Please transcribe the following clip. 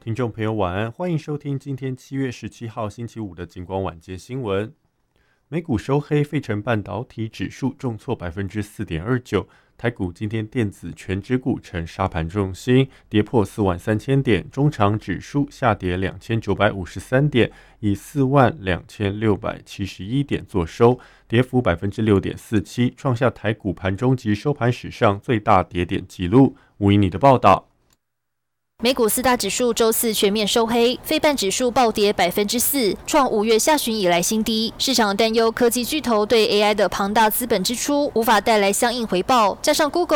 听众朋友晚安，欢迎收听今天7月17号星期五的警广晚间新闻。美股收黑，费城半导体指数重挫 4.29%， 台股今天电子全指股成杀盘重心，跌破43000点，中场指数下跌2953点，以42671点作收，跌幅 6.47%， 创下台股盘中及收盘史上最大跌点纪录。吴以你的报道。 美股四大指数周四全面收黑，费半指数暴跌 4%， 创5月下旬以来新低。市场担忧科技巨头对 AI 的庞大资本支出无法带来相应回报，加上 Google